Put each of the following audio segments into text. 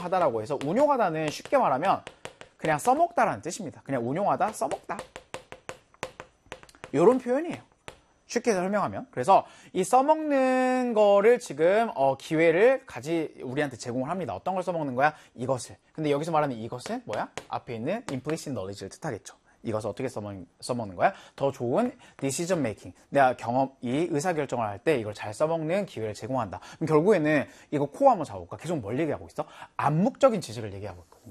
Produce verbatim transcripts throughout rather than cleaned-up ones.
운용하다라고 해서 운용하다는 쉽게 말하면 그냥 써먹다라는 뜻입니다. 그냥 운용하다, 써먹다. 이런 표현이에요. 쉽게 설명하면. 그래서 이 써먹는 거를 지금 어, 기회를 가지 우리한테 제공을 합니다. 어떤 걸 써먹는 거야? 이것을. 근데 여기서 말하는 이것은 뭐야? 앞에 있는 implicit knowledge를 뜻하겠죠. 이것을 어떻게 써먹, 써먹는 거야? 더 좋은 decision making. 내가 경험, 이 의사결정을 할 때 이걸 잘 써먹는 기회를 제공한다. 그럼 결국에는 이거 코 한번 잡아볼까? 계속 뭘 얘기하고 있어? 암묵적인 지식을 얘기하고 있거든요.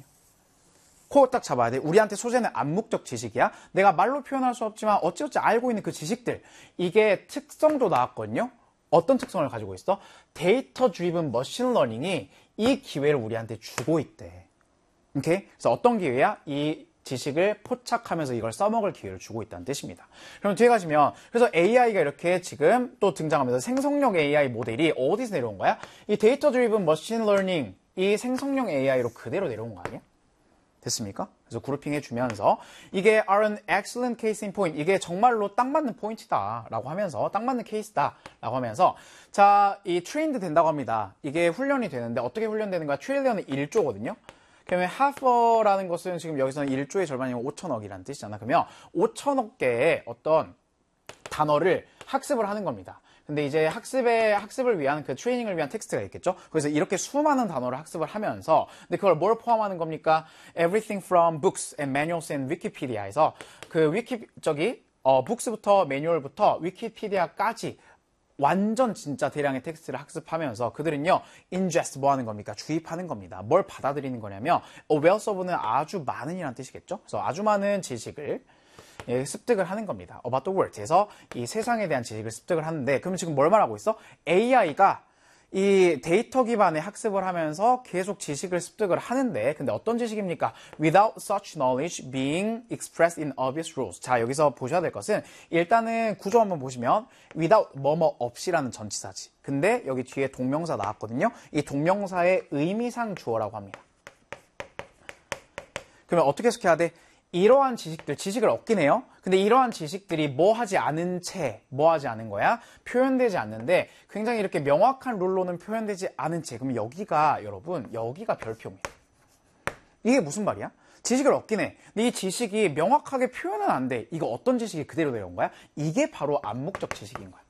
코 딱 잡아야 돼. 우리한테 소재는 암묵적 지식이야. 내가 말로 표현할 수 없지만 어찌어찌 알고 있는 그 지식들. 이게 특성도 나왔거든요. 어떤 특성을 가지고 있어? 데이터 드리븐 머신 러닝이 이 기회를 우리한테 주고 있대. 오케이? 그래서 어떤 기회야? 이 지식을 포착하면서 이걸 써먹을 기회를 주고 있다는 뜻입니다. 그럼 뒤에 가시면 그래서 에이아이가 이렇게 지금 또 등장하면서 생성형 에이아이 모델이 어디서 내려온 거야? 이 데이터 드리븐 머신 러닝 이 생성형 에이아이로 그대로 내려온 거 아니야? 됐습니까? 그래서 그룹핑 해주면서 이게 are an excellent case in point. 이게 정말로 딱 맞는 포인트다 라고 하면서 딱 맞는 케이스다 라고 하면서 자, 이 트레인드 된다고 합니다. 이게 훈련이 되는데 어떻게 훈련되는 거야? 트릴리언은 일 조거든요. 그러면 half라는 것은 지금 여기서는 일 조의 절반이면 오천억이라는 뜻이잖아. 그러면 오천억 개의 어떤 단어를 학습을 하는 겁니다. 근데 이제 학습에, 학습을 위한 그 트레이닝을 위한 텍스트가 있겠죠? 그래서 이렇게 수많은 단어를 학습을 하면서, 근데 그걸 뭘 포함하는 겁니까? Everything from books and manuals and Wikipedia에서 그 위키, 저기, 어, 북스부터 매뉴얼부터 위키피디아까지 완전 진짜 대량의 텍스트를 학습하면서 그들은요, ingest 뭐 하는 겁니까? 주입하는 겁니다. 뭘 받아들이는 거냐면, a wealth of는 아주 많은이라는 뜻이겠죠? 그래서 아주 많은 지식을 예, 습득을 하는 겁니다. about the world. 그래서 이 세상에 대한 지식을 습득을 하는데, 그러면 지금 뭘 말하고 있어? 에이아이가 이 데이터 기반의 학습을 하면서 계속 지식을 습득을 하는데, 근데 어떤 지식입니까? Without such knowledge being expressed in obvious rules. 자, 여기서 보셔야 될 것은 일단은 구조 한번 보시면 without 뭐뭐 없이라는 전치사지. 근데 여기 뒤에 동명사 나왔거든요. 이 동명사의 의미상 주어라고 합니다. 그러면 어떻게 해석해야 돼? 이러한 지식들, 지식을 얻긴 해요. 근데 이러한 지식들이 뭐 하지 않은 채, 뭐 하지 않은 거야? 표현되지 않는데 굉장히 이렇게 명확한 룰로는 표현되지 않은 채. 그럼 여기가, 여러분, 여기가 별표입니다. 이게 무슨 말이야? 지식을 얻긴 해. 근데 이 지식이 명확하게 표현은 안 돼. 이거 어떤 지식이 그대로 내려온 거야? 이게 바로 암묵적 지식인 거야.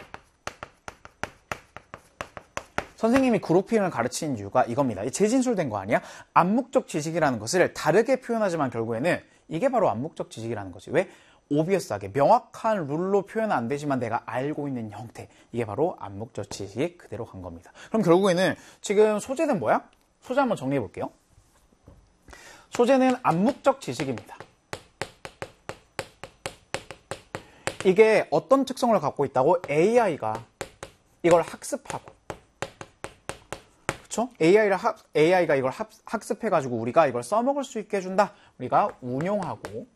선생님이 그룹핑을 가르치는 이유가 이겁니다. 재진술된 거 아니야? 암묵적 지식이라는 것을 다르게 표현하지만 결국에는 이게 바로 암묵적 지식이라는 거지. 왜? 오비어스하게 명확한 룰로 표현은 안 되지만 내가 알고 있는 형태. 이게 바로 암묵적 지식이 그대로 간 겁니다. 그럼 결국에는 지금 소재는 뭐야? 소재 한번 정리해 볼게요. 소재는 암묵적 지식입니다. 이게 어떤 특성을 갖고 있다고? 에이아이가 이걸 학습하고 에이아이를 학, 에이아이가 이걸 학, 학습해가지고 우리가 이걸 써먹을 수 있게 해준다. 우리가 운용하고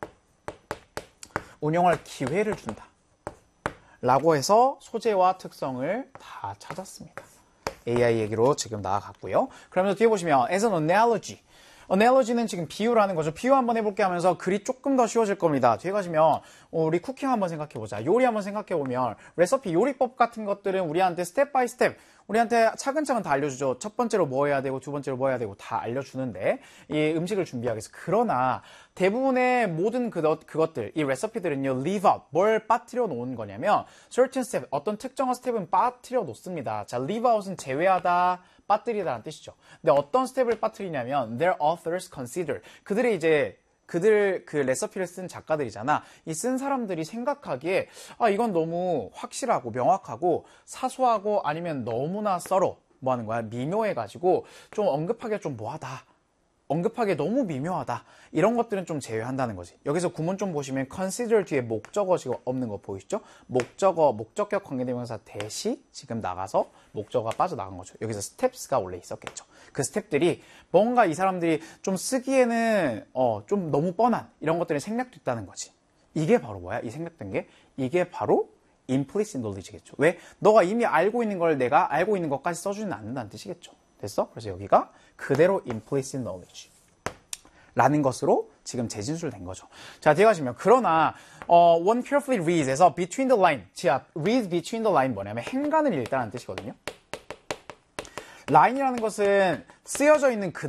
운용할 기회를 준다. 라고 해서 소재와 특성을 다 찾았습니다. 에이아이 얘기로 지금 나아갔고요. 그러면서 뒤에 보시면 as an analogy. analogy는 지금 비유라는 거죠. 비유 한번 해볼게 하면서 글이 조금 더 쉬워질 겁니다. 뒤에 가시면 우리 쿠킹 한번 생각해보자. 요리 한번 생각해보면 레시피, 요리법 같은 것들은 우리한테 스텝 바이 스텝 우리한테 차근차근 다 알려주죠. 첫 번째로 뭐 해야 되고 두 번째로 뭐 해야 되고 다 알려주는데 이 음식을 준비하기 위해서. 그러나 대부분의 모든 그것, 그것들, 이 레시피들은요, leave out, 뭘 빠뜨려 놓은 거냐면 certain step, 어떤 특정한 스텝은 빠뜨려 놓습니다. 자, leave out은 제외하다, 빠뜨리다라는 뜻이죠. 근데 어떤 스텝을 빠뜨리냐면 their authors consider, 그들의 이제 그들 그 레시피를 쓴 작가들이잖아. 이 쓴 사람들이 생각하기에 아 이건 너무 확실하고 명확하고 사소하고 아니면 너무나 썰어 뭐 하는 거야? 미묘해가지고 좀 언급하기가 좀 뭐하다. 언급하기에 너무 미묘하다. 이런 것들은 좀 제외한다는 거지. 여기서 구문 좀 보시면 consider 뒤에 목적어 지금 없는 거 보이시죠? 목적어, 목적격 관계대명사 대시 지금 나가서 목적어가 빠져나간 거죠. 여기서 steps가 원래 있었겠죠. 그 스텝들이 뭔가 이 사람들이 좀 쓰기에는 어, 좀 너무 뻔한 이런 것들이 생략됐다는 거지. 이게 바로 뭐야? 이 생략된 게 이게 바로 implicit knowledge겠죠. 왜? 너가 이미 알고 있는 걸 내가 알고 있는 것까지 써주지는 않는다는 뜻이겠죠. 됐어? 그래서 여기가 그대로 implicit knowledge 라는 것으로 지금 재진술된 거죠. 자, 뒤에 가시면 그러나 어, one carefully reads에서 between the line, 자, read between the line 뭐냐면 행간을 읽다라는 뜻이거든요. 라인이라는 것은 쓰여져 있는 그